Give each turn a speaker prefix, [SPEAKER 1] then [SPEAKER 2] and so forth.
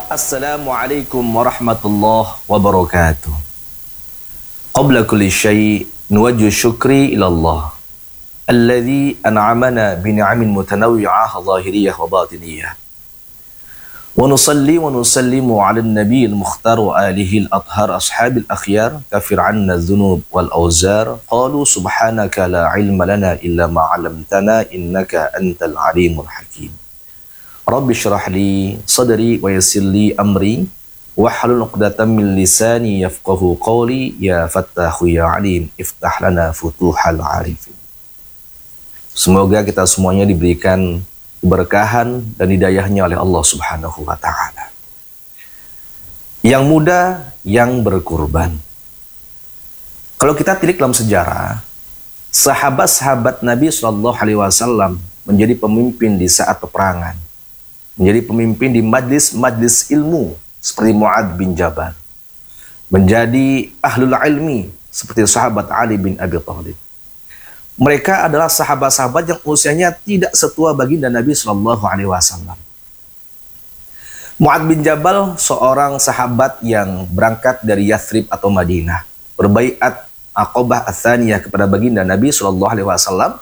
[SPEAKER 1] Assalamualaikum warahmatullahi wabarakatuh. Qabla kulli syai' nuwajjihu syukri ila Allah alladzi an'amana bi ni'amin mutanawwi'ah zahiriyah wa batiniyah. Wa nusalli wa nusallimu 'ala an-nabiyil mukhtar wa alihi al-athhar ashabil akhyar kafir 'anna adh-dhunub wal awzar qalu subhanaka la 'ilma lana illa ma 'allamtana innaka antal 'alimul hakim. Rabbi syrah li sadri wa yassir li amri wahlul 'uqdatam min lisani yafqahu qawli ya fattahu ya alim iftah lana futuhal arifin. Semoga kita semuanya diberikan keberkahan dan hidayahnya oleh Allah Subhanahu wa taala. Yang muda yang berkurban. Kalau kita tilik dalam sejarah, sahabat-sahabat Nabi SAW menjadi pemimpin di saat peperangan. Menjadi pemimpin di majlis-majlis ilmu seperti Mu'adz bin Jabal. Menjadi ahlul ilmi seperti sahabat Ali bin Abi Thalib. Mereka adalah sahabat-sahabat yang usianya tidak setua baginda Nabi SAW. Mu'adz bin Jabal seorang sahabat yang berangkat dari Yathrib atau Madinah. Berbaiat Aqabah Ats-Tsaniyah kepada baginda Nabi SAW